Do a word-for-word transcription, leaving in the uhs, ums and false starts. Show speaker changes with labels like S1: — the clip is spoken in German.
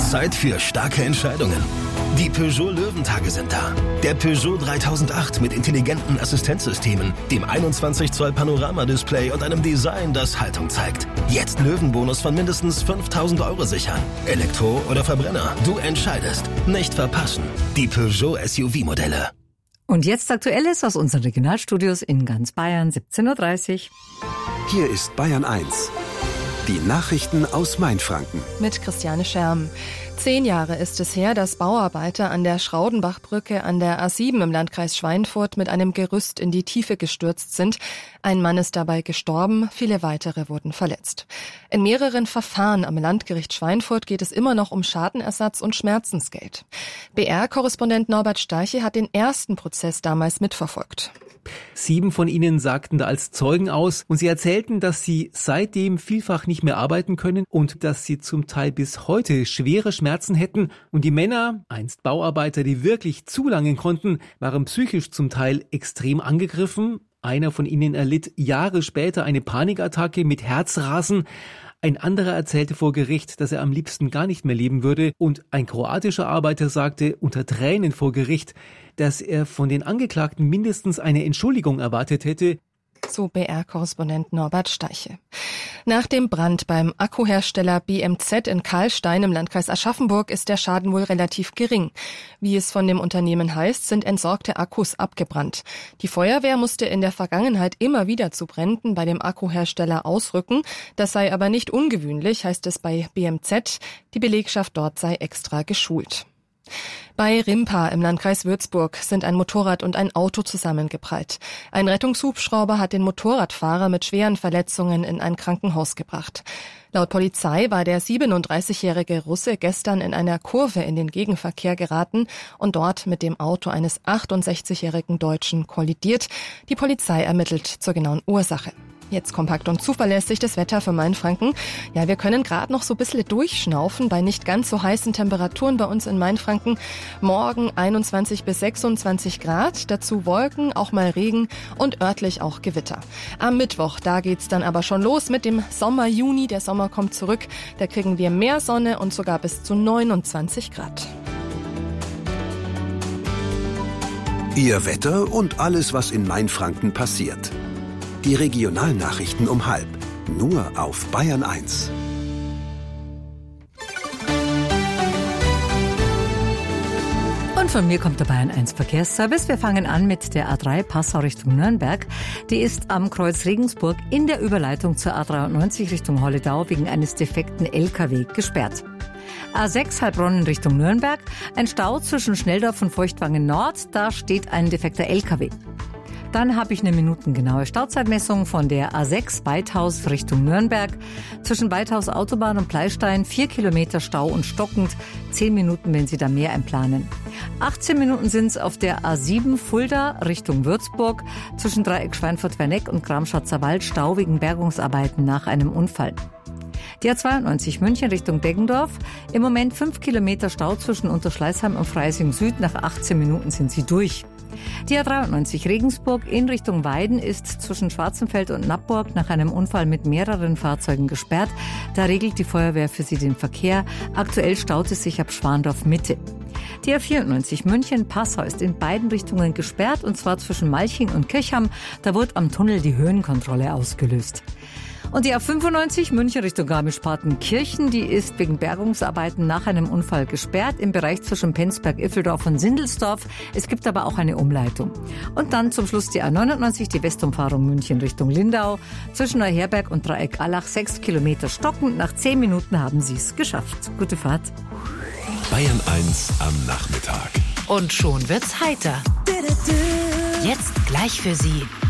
S1: Zeit für starke Entscheidungen. Die Peugeot Löwentage sind da. Der Peugeot dreitausendacht mit intelligenten Assistenzsystemen, dem einundzwanzig Zoll Panoramadisplay und einem Design, das Haltung zeigt. Jetzt Löwenbonus von mindestens fünftausend Euro sichern. Elektro oder Verbrenner, du entscheidest. Nicht verpassen. Die Peugeot S U V-Modelle.
S2: Und jetzt Aktuelles aus unseren Regionalstudios in ganz Bayern, siebzehn Uhr dreißig.
S3: Hier ist Bayern eins. Die Nachrichten aus Mainfranken.
S4: Mit Christiane Scherm. Zehn Jahre ist es her, dass Bauarbeiter an der Schraudenbachbrücke an der A sieben im Landkreis Schweinfurt mit einem Gerüst in die Tiefe gestürzt sind. Ein Mann ist dabei gestorben, viele weitere wurden verletzt. In mehreren Verfahren am Landgericht Schweinfurt geht es immer noch um Schadenersatz und Schmerzensgeld. B R-Korrespondent Norbert Steiche hat den ersten Prozess damals mitverfolgt.
S5: Sieben von ihnen sagten da als Zeugen aus und sie erzählten, dass sie seitdem vielfach nicht mehr arbeiten können und dass sie zum Teil bis heute schwere Schmerzen hätten. Und die Männer, einst Bauarbeiter, die wirklich zulangen konnten, waren psychisch zum Teil extrem angegriffen. Einer von ihnen erlitt Jahre später eine Panikattacke mit Herzrasen. Ein anderer erzählte vor Gericht, dass er am liebsten gar nicht mehr leben würde. Und ein kroatischer Arbeiter sagte unter Tränen vor Gericht, dass er von den Angeklagten mindestens eine Entschuldigung erwartet hätte.
S4: So B R-Korrespondent Norbert Steiche. Nach dem Brand beim Akkuhersteller B M Z in Karlstein im Landkreis Aschaffenburg ist der Schaden wohl relativ gering. Wie es von dem Unternehmen heißt, sind entsorgte Akkus abgebrannt. Die Feuerwehr musste in der Vergangenheit immer wieder zu Bränden bei dem Akkuhersteller ausrücken. Das sei aber nicht ungewöhnlich, heißt es bei B M Z. Die Belegschaft dort sei extra geschult. Bei Rimpa im Landkreis Würzburg sind ein Motorrad und ein Auto zusammengeprallt. Ein Rettungshubschrauber hat den Motorradfahrer mit schweren Verletzungen in ein Krankenhaus gebracht. Laut Polizei war der siebenunddreißigjährige Russe gestern in einer Kurve in den Gegenverkehr geraten und dort mit dem Auto eines achtundsechzigjährigen Deutschen kollidiert. Die Polizei ermittelt zur genauen Ursache. Jetzt kompakt und zuverlässig das Wetter für Mainfranken. Ja, wir können gerade noch so ein bisschen durchschnaufen bei nicht ganz so heißen Temperaturen bei uns in Mainfranken. Morgen einundzwanzig bis sechsundzwanzig Grad, dazu Wolken, auch mal Regen und örtlich auch Gewitter. Am Mittwoch, da geht's dann aber schon los mit dem Sommer Juni. Der Sommer kommt zurück, da kriegen wir mehr Sonne und sogar bis zu neunundzwanzig Grad.
S3: Ihr Wetter und alles, was in Mainfranken passiert. Die Regionalnachrichten um halb. Nur auf Bayern eins.
S2: Und von mir kommt der Bayern eins Verkehrsservice. Wir fangen an mit der A drei Passau Richtung Nürnberg. Die ist am Kreuz Regensburg in der Überleitung zur A dreiundneunzig Richtung Holledau wegen eines defekten L K W gesperrt. A sechs Heilbronn Richtung Nürnberg. Ein Stau zwischen Schnelldorf und Feuchtwangen Nord. Da steht ein defekter L K W. Dann habe ich eine minutengenaue Stauzeitmessung von der A sechs Beithaus Richtung Nürnberg. Zwischen Beithaus Autobahn und Pleistein vier Kilometer Stau und stockend. Zehn Minuten, wenn Sie da mehr einplanen. achtzehn Minuten sind es auf der A sieben Fulda Richtung Würzburg. Zwischen Dreieck Schweinfurt-Werneck und Gramschatzer Wald Stau wegen Bergungsarbeiten nach einem Unfall. Die A zweiundneunzig München Richtung Deggendorf. Im Moment fünf Kilometer Stau zwischen Unterschleißheim und Freising Süd. Nach achtzehn Minuten sind Sie durch. Die A dreiundneunzig Regensburg in Richtung Weiden ist zwischen Schwarzenfeld und Nappburg nach einem Unfall mit mehreren Fahrzeugen gesperrt. Da regelt die Feuerwehr für sie den Verkehr. Aktuell staut es sich ab Schwandorf Mitte. Die A vierundneunzig München-Passau ist in beiden Richtungen gesperrt und zwar zwischen Malching und Kirchham. Da wurde am Tunnel die Höhenkontrolle ausgelöst. Und die A fünfundneunzig München Richtung Garmisch-Partenkirchen, die ist wegen Bergungsarbeiten nach einem Unfall gesperrt im Bereich zwischen Penzberg, Iffeldorf und Sindelsdorf. Es gibt aber auch eine Umleitung. Und dann zum Schluss die A neunundneunzig, die Westumfahrung München Richtung Lindau. Zwischen Neuherberg und Dreieck Allach sechs Kilometer stockend. Nach zehn Minuten haben Sie es geschafft. Gute Fahrt.
S1: Bayern eins am Nachmittag.
S6: Und schon wird's heiter. Jetzt gleich für Sie